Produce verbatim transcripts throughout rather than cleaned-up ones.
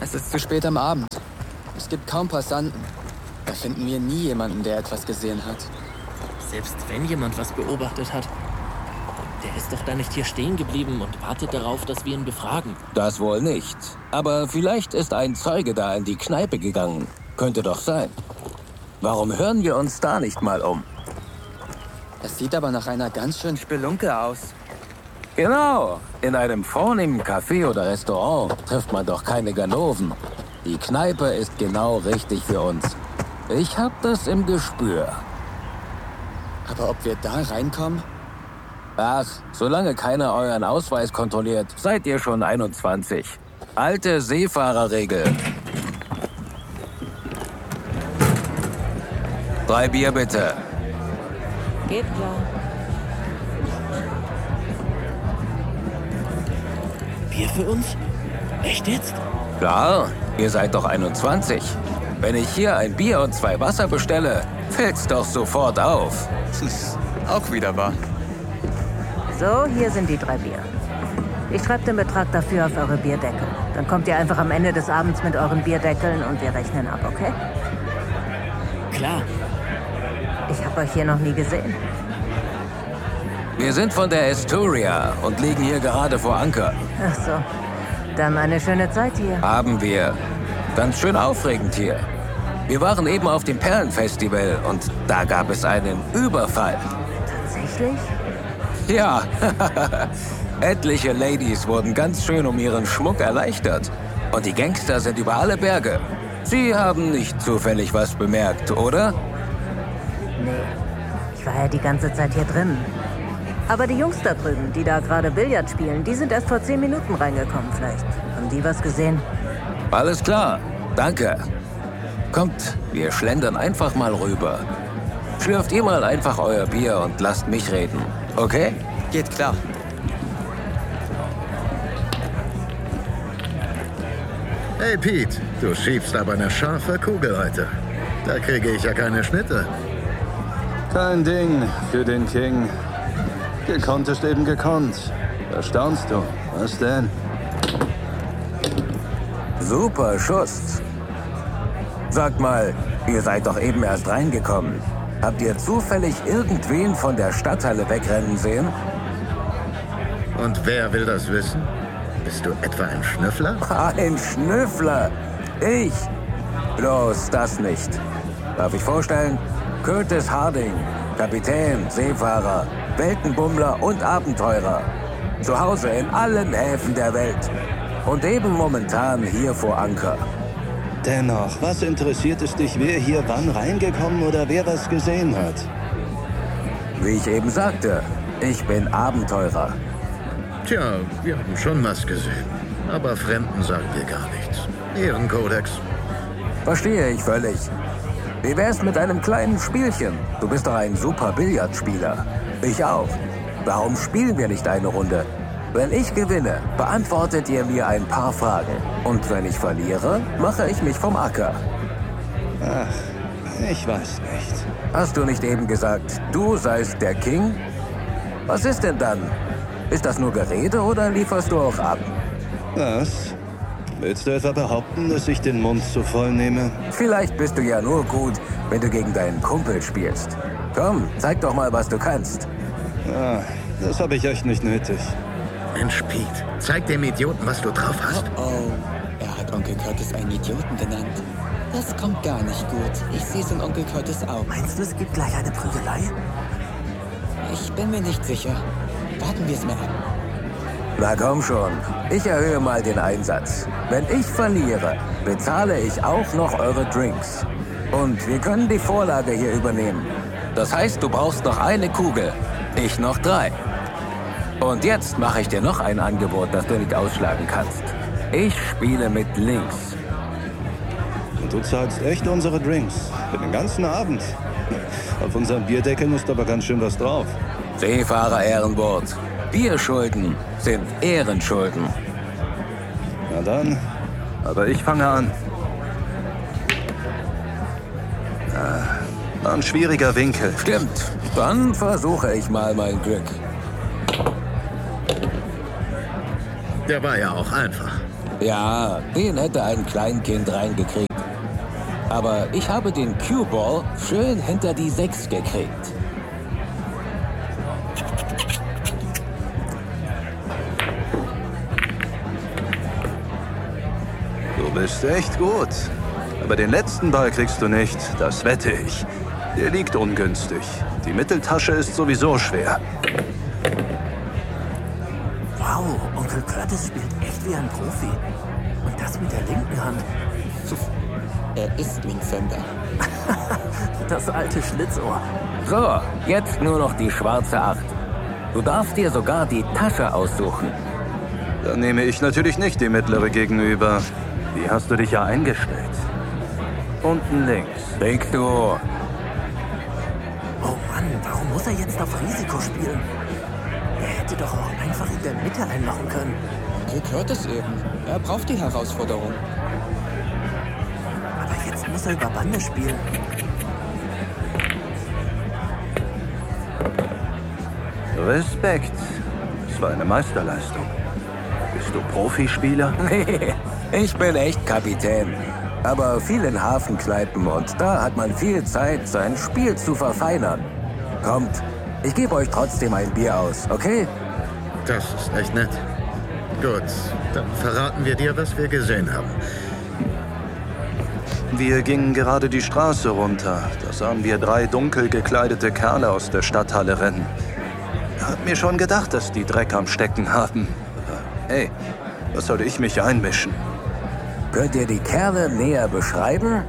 Es ist zu spät am Abend. Es gibt kaum Passanten. Da finden wir nie jemanden, der etwas gesehen hat. Selbst wenn jemand was beobachtet hat, der ist doch da nicht hier stehen geblieben und wartet darauf, dass wir ihn befragen. Das wohl nicht. Aber vielleicht ist ein Zeuge da in die Kneipe gegangen. Könnte doch sein. Warum hören wir uns da nicht mal um? Das sieht aber nach einer ganz schön Spelunke aus. Genau. In einem vornehmen Café oder Restaurant trifft man doch keine Ganoven. Die Kneipe ist genau richtig für uns. Ich hab das im Gespür. Aber ob wir da reinkommen? Ach, solange keiner euren Ausweis kontrolliert, seid ihr schon einundzwanzig. Alte Seefahrerregel. Drei Bier bitte. Geht klar. Bier für uns? Echt jetzt? Klar, ihr seid doch einundzwanzig. Wenn ich hier ein Bier und zwei Wasser bestelle, fällt's doch sofort auf. Auch wieder wahr. So, hier sind die drei Bier. Ich schreibe den Betrag dafür auf eure Bierdeckel. Dann kommt ihr einfach am Ende des Abends mit euren Bierdeckeln und wir rechnen ab, okay? Klar. Ich habe euch hier noch nie gesehen. Wir sind von der Astoria und liegen hier gerade vor Anker. Ach so. Dann eine schöne Zeit hier. Haben wir. Ganz schön aufregend hier. Wir waren eben auf dem Perlenfestival und da gab es einen Überfall. Tatsächlich? Ja, etliche Ladies wurden ganz schön um ihren Schmuck erleichtert. Und die Gangster sind über alle Berge. Sie haben nicht zufällig was bemerkt, oder? Nee, ich war ja die ganze Zeit hier drin. Aber die Jungs da drüben, die da gerade Billard spielen, die sind erst vor zehn Minuten reingekommen vielleicht. Haben die was gesehen? Alles klar, danke. Kommt, wir schlendern einfach mal rüber. Schlürft ihr mal einfach euer Bier und lasst mich reden, okay? Geht klar. Hey Pete, du schiebst aber eine scharfe Kugel heute. Da kriege ich ja keine Schnitte. Kein Ding für den King. Gekonnt ist eben gekonnt. Erstaunst du? Was denn? Super Schuss. Sagt mal, ihr seid doch eben erst reingekommen. Habt ihr zufällig irgendwen von der Stadthalle wegrennen sehen? Und wer will das wissen? Bist du etwa ein Schnüffler? Ein Schnüffler? Ich? Bloß das nicht. Darf ich vorstellen? Curtis Harding, Kapitän, Seefahrer, Weltenbummler und Abenteurer. Zu Hause in allen Häfen der Welt. Und eben momentan hier vor Anker. Dennoch, was interessiert es dich, wer hier wann reingekommen oder wer was gesehen hat? Wie ich eben sagte, ich bin Abenteurer. Tja, wir haben schon was gesehen. Aber Fremden sagen wir gar nichts. Ehrenkodex. Verstehe ich völlig. Wie wär's mit einem kleinen Spielchen? Du bist doch ein super Billardspieler. Ich auch. Warum spielen wir nicht eine Runde? Wenn ich gewinne, beantwortet ihr mir ein paar Fragen. Und wenn ich verliere, mache ich mich vom Acker. Ach, ich weiß nicht. Hast du nicht eben gesagt, du seist der King? Was ist denn dann? Ist das nur Gerede oder lieferst du auch ab? Was? Willst du etwa behaupten, dass ich den Mund zu voll nehme? Vielleicht bist du ja nur gut, wenn du gegen deinen Kumpel spielst. Komm, zeig doch mal, was du kannst. Ah, das habe ich echt nicht nötig. Mensch, Pete, zeig dem Idioten, was du drauf hast. Oh, oh, er hat Onkel Curtis einen Idioten genannt. Das kommt gar nicht gut. Ich sehe es in Onkel Curtis auch. Meinst du, es gibt gleich eine Prügelei? Ich bin mir nicht sicher. Warten wir es mal ab. Na komm schon, ich erhöhe mal den Einsatz. Wenn ich verliere, bezahle ich auch noch eure Drinks. Und wir können die Vorlage hier übernehmen. Das heißt, du brauchst noch eine Kugel, ich noch drei. Und jetzt mache ich dir noch ein Angebot, das du nicht ausschlagen kannst. Ich spiele mit links. Und du zahlst echt unsere Drinks. Für den ganzen Abend. Auf unserem Bierdeckel ist aber ganz schön was drauf. Seefahrer Ehrenwort. Bierschulden sind Ehrenschulden. Na dann, aber ich fange an. Ah, ein schwieriger Winkel. Stimmt. Dann versuche ich mal mein Glück. Der war ja auch einfach. Ja, den hätte ein Kleinkind reingekriegt. Aber ich habe den Cue-Ball schön hinter die sechs gekriegt. Du bist echt gut. Aber den letzten Ball kriegst du nicht, das wette ich. Der liegt ungünstig. Die Mitteltasche ist sowieso schwer. Wow, Onkel Curtis spielt echt wie ein Profi. Und das mit der linken Hand. Er ist Linkshänder. Das alte Schlitzohr. So, jetzt nur noch die schwarze acht. Du darfst dir sogar die Tasche aussuchen. Dann nehme ich natürlich nicht die mittlere gegenüber. Die hast du dich ja eingestellt. Unten links. Denkst du? Oh Mann, warum muss er jetzt auf Risiko spielen? Er hätte doch auch einfach in der Mitte einmachen können. Onkel Curtis eben. Er braucht die Herausforderung. Aber jetzt muss er über Bande spielen. Respekt. Das war eine Meisterleistung. Bist du Profispieler? Nee, ich bin echt Kapitän. Aber viel in Hafenkneipen und da hat man viel Zeit, sein Spiel zu verfeinern. Kommt, ich gebe euch trotzdem ein Bier aus, okay? Das ist echt nett. Gut, dann verraten wir dir, was wir gesehen haben. Wir gingen gerade die Straße runter. Da sahen wir drei dunkel gekleidete Kerle aus der Stadthalle rennen. Hab mir schon gedacht, dass die Dreck am Stecken haben. Aber hey, was soll ich mich einmischen? Könnt ihr die Kerle näher beschreiben?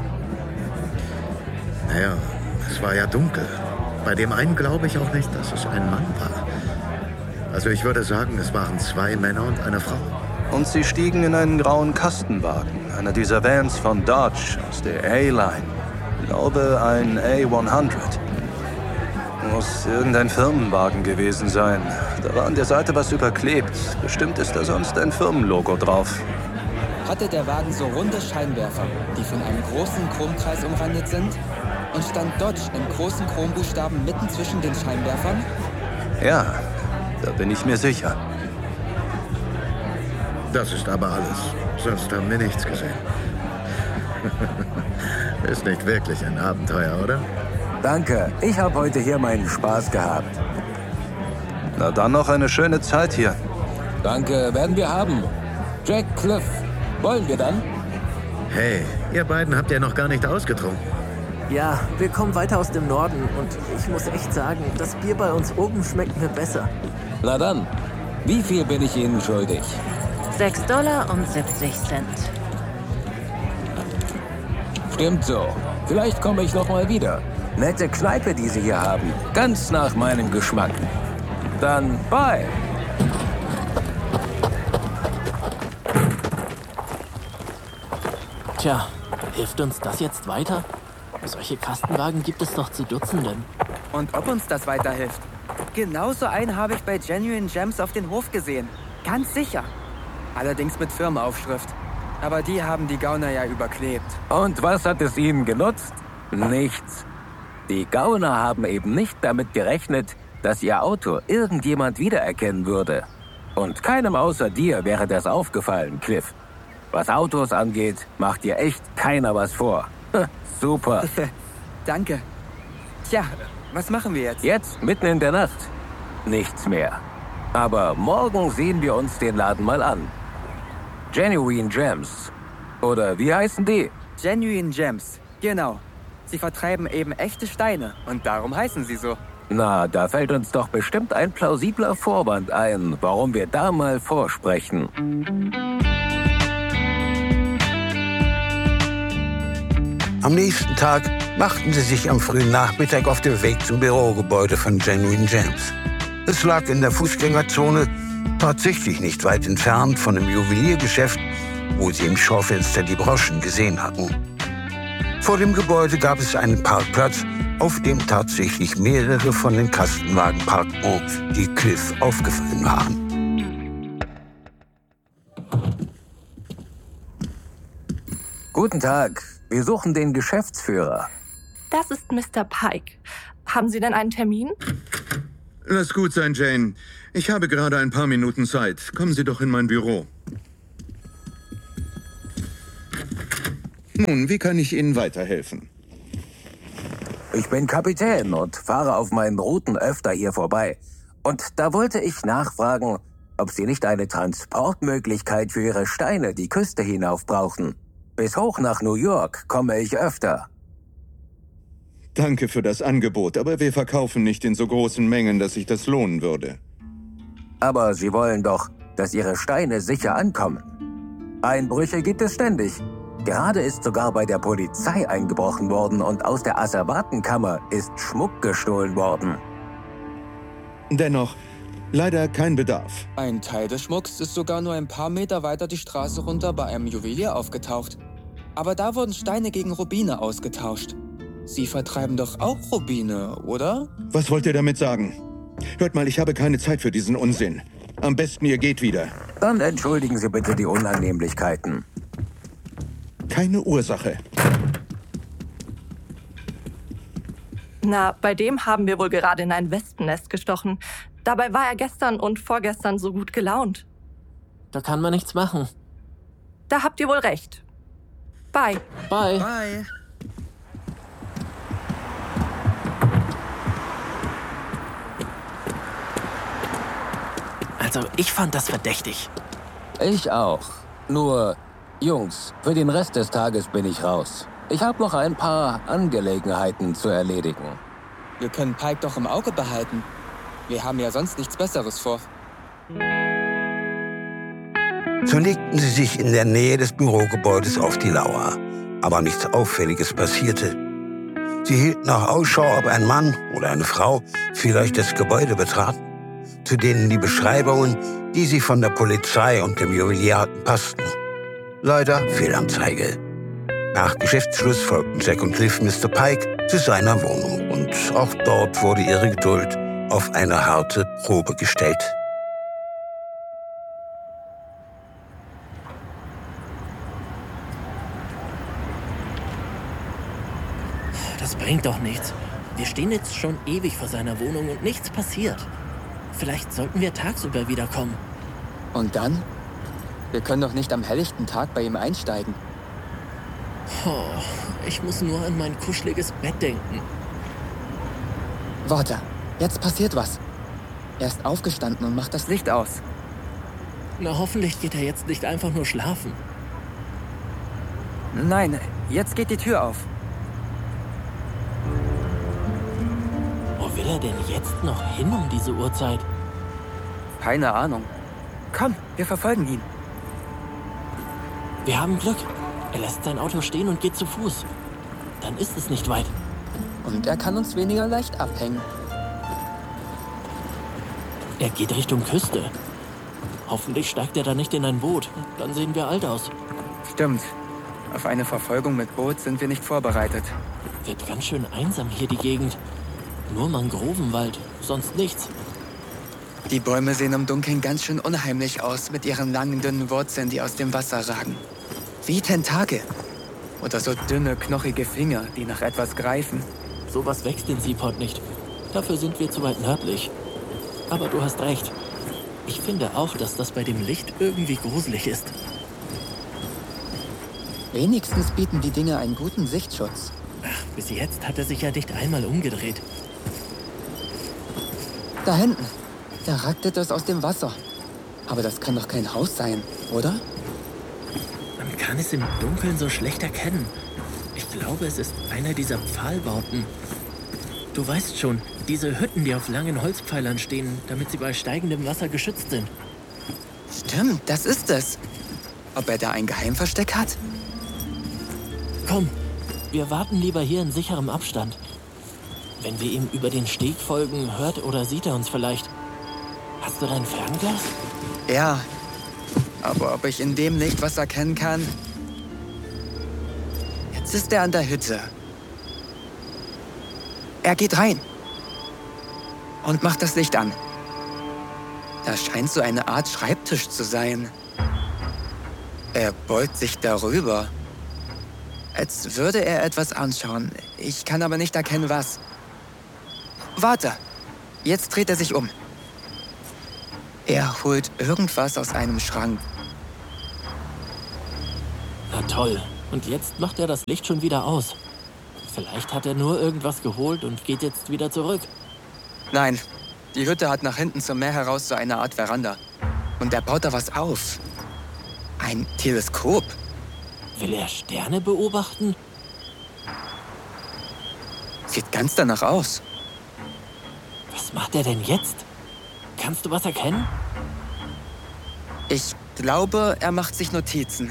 Naja, es war ja dunkel. Bei dem einen glaube ich auch nicht, dass es ein Mann war. Also ich würde sagen, es waren zwei Männer und eine Frau. Und sie stiegen in einen grauen Kastenwagen, einer dieser Vans von Dodge aus der A-Line. Ich glaube, ein A hundert. Muss irgendein Firmenwagen gewesen sein. Da war an der Seite was überklebt. Bestimmt ist da sonst ein Firmenlogo drauf. Hatte der Wagen so runde Scheinwerfer, die von einem großen Chromkreis umrandet sind? Und stand Dodge in großen Chrombuchstaben mitten zwischen den Scheinwerfern? Ja, da bin ich mir sicher. Das ist aber alles. Sonst haben wir nichts gesehen. Ist nicht wirklich ein Abenteuer, oder? Danke, ich habe heute hier meinen Spaß gehabt. Na dann noch eine schöne Zeit hier. Danke, werden wir haben. Jack, Cliff, wollen wir dann? Hey, ihr beiden habt ja noch gar nicht ausgetrunken. Ja, wir kommen weiter aus dem Norden und ich muss echt sagen, das Bier bei uns oben schmeckt mir besser. Na dann, wie viel bin ich Ihnen schuldig? sechs Dollar und siebzig Cent. Stimmt so. Vielleicht komme ich noch mal wieder. Nette Kneipe, die Sie hier haben. Ganz nach meinem Geschmack. Dann bye. Tja, hilft uns das jetzt weiter? Solche Kastenwagen gibt es doch zu Dutzenden. Und ob uns das weiterhilft? Genauso einen habe ich bei Genuine Gems auf den Hof gesehen. Ganz sicher. Allerdings mit Firmenaufschrift. Aber die haben die Gauner ja überklebt. Und was hat es Ihnen genutzt? Nichts. Die Gauner haben eben nicht damit gerechnet, dass ihr Auto irgendjemand wiedererkennen würde. Und keinem außer dir wäre das aufgefallen, Cliff. Was Autos angeht, macht dir echt keiner was vor. Super. Danke. Tja, was machen wir jetzt? Jetzt, mitten in der Nacht. Nichts mehr. Aber morgen sehen wir uns den Laden mal an. Genuine Gems. Oder wie heißen die? Genuine Gems, genau. Sie vertreiben eben echte Steine und darum heißen sie so. Na, da fällt uns doch bestimmt ein plausibler Vorwand ein, warum wir da mal vorsprechen. Am nächsten Tag machten sie sich am frühen Nachmittag auf den Weg zum Bürogebäude von Genuine Gems. Es lag in der Fußgängerzone, tatsächlich nicht weit entfernt von dem Juweliergeschäft, wo sie im Schaufenster die Broschen gesehen hatten. Vor dem Gebäude gab es einen Parkplatz, auf dem tatsächlich mehrere von den Kastenwagen parkten, die Cliff aufgefallen waren. Guten Tag, wir suchen den Geschäftsführer. Das ist Mister Pike. Haben Sie denn einen Termin? Lass gut sein, Jane. Ich habe gerade ein paar Minuten Zeit. Kommen Sie doch in mein Büro. Nun, wie kann ich Ihnen weiterhelfen? Ich bin Kapitän und fahre auf meinen Routen öfter hier vorbei. Und da wollte ich nachfragen, ob Sie nicht eine Transportmöglichkeit für Ihre Steine die Küste hinauf brauchen. Bis hoch nach New York komme ich öfter. Danke für das Angebot, aber wir verkaufen nicht in so großen Mengen, dass sich das lohnen würde. Aber Sie wollen doch, dass Ihre Steine sicher ankommen. Einbrüche gibt es ständig. Gerade ist sogar bei der Polizei eingebrochen worden und aus der Asservatenkammer ist Schmuck gestohlen worden. Dennoch, leider kein Bedarf. Ein Teil des Schmucks ist sogar nur ein paar Meter weiter die Straße runter bei einem Juwelier aufgetaucht. Aber da wurden Steine gegen Rubine ausgetauscht. Sie vertreiben doch auch Rubine, oder? Was wollt ihr damit sagen? Hört mal, ich habe keine Zeit für diesen Unsinn. Am besten ihr geht wieder. Dann entschuldigen Sie bitte die Unannehmlichkeiten. Keine Ursache. Na, bei dem haben wir wohl gerade in ein Wespennest gestochen. Dabei war er gestern und vorgestern so gut gelaunt. Da kann man nichts machen. Da habt ihr wohl recht. Bye. Bye. Bye. Also, ich fand das verdächtig. Ich auch. Nur, Jungs, für den Rest des Tages bin ich raus. Ich habe noch ein paar Angelegenheiten zu erledigen. Wir können Pike doch im Auge behalten. Wir haben ja sonst nichts Besseres vor. So legten sie sich in der Nähe des Bürogebäudes auf die Lauer. Aber nichts Auffälliges passierte. Sie hielten auch Ausschau, ob ein Mann oder eine Frau vielleicht das Gebäude betraten, zu denen die Beschreibungen, die sie von der Polizei und dem Juwelier hatten, passten. Leider Fehlanzeige. Nach Geschäftsschluss folgten Jack und Liv Mister Pike zu seiner Wohnung. Und auch dort wurde ihre Geduld auf eine harte Probe gestellt. Das bringt doch nichts. Wir stehen jetzt schon ewig vor seiner Wohnung und nichts passiert. Vielleicht sollten wir tagsüber wiederkommen. Und dann? Wir können doch nicht am helllichten Tag bei ihm einsteigen. Oh, ich muss nur an mein kuscheliges Bett denken. Warte, jetzt passiert was. Er ist aufgestanden und macht das Licht aus. Na, hoffentlich geht er jetzt nicht einfach nur schlafen. Nein, jetzt geht die Tür auf. Wo will er denn jetzt noch hin um diese Uhrzeit? Keine Ahnung. Komm, wir verfolgen ihn. Wir haben Glück. Er lässt sein Auto stehen und geht zu Fuß. Dann ist es nicht weit. Und er kann uns weniger leicht abhängen. Er geht Richtung Küste. Hoffentlich steigt er da nicht in ein Boot. Dann sehen wir alt aus. Stimmt. Auf eine Verfolgung mit Boot sind wir nicht vorbereitet. Wird ganz schön einsam hier die Gegend. Nur Mangrovenwald, sonst nichts. Die Bäume sehen im Dunkeln ganz schön unheimlich aus mit ihren langen, dünnen Wurzeln, die aus dem Wasser ragen. Wie Tentakel. Oder so dünne, knochige Finger, die nach etwas greifen. Sowas wächst in Seaport nicht. Dafür sind wir zu weit nördlich. Aber du hast recht. Ich finde auch, dass das bei dem Licht irgendwie gruselig ist. Wenigstens bieten die Dinge einen guten Sichtschutz. Ach, bis jetzt hat er sich ja nicht einmal umgedreht. Da hinten. Da ragt etwas aus dem Wasser. Aber das kann doch kein Haus sein, oder? Man kann es im Dunkeln so schlecht erkennen. Ich glaube, es ist einer dieser Pfahlbauten. Du weißt schon, diese Hütten, die auf langen Holzpfeilern stehen, damit sie bei steigendem Wasser geschützt sind. Stimmt, das ist es. Ob er da ein Geheimversteck hat? Komm, wir warten lieber hier in sicherem Abstand. Wenn wir ihm über den Steg folgen, hört oder sieht er uns vielleicht. Hast du dein Fernglas? Ja, aber ob ich in dem Licht was erkennen kann? Jetzt ist er an der Hütte. Er geht rein und macht das Licht an. Da scheint so eine Art Schreibtisch zu sein. Er beugt sich darüber, als würde er etwas anschauen. Ich kann aber nicht erkennen, was. Warte, jetzt dreht er sich um. Er holt irgendwas aus einem Schrank. Na toll, Und jetzt macht er das Licht schon wieder aus. Vielleicht hat er nur irgendwas geholt und geht jetzt wieder zurück. Nein, die Hütte hat nach hinten zum Meer heraus so eine Art Veranda. Und er baut da was auf. Ein Teleskop. Will er Sterne beobachten? Sieht ganz danach aus. Was macht er denn jetzt? Kannst du was erkennen? Ich glaube, er macht sich Notizen.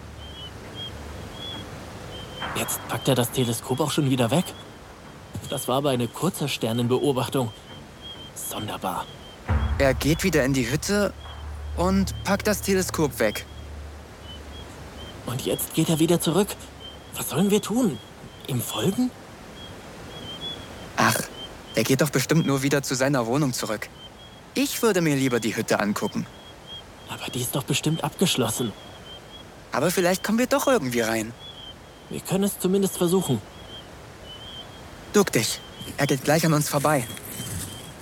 Jetzt packt er das Teleskop auch schon wieder weg. Das war aber eine kurze Sternenbeobachtung. Sonderbar. Er geht wieder in die Hütte und packt das Teleskop weg. Und jetzt geht er wieder zurück. Was sollen wir tun? Ihm folgen? Ach, der geht doch bestimmt nur wieder zu seiner Wohnung zurück. Ich würde mir lieber die Hütte angucken. Aber die ist doch bestimmt abgeschlossen. Aber vielleicht kommen wir doch irgendwie rein. Wir können es zumindest versuchen. Duck dich. Er geht gleich an uns vorbei.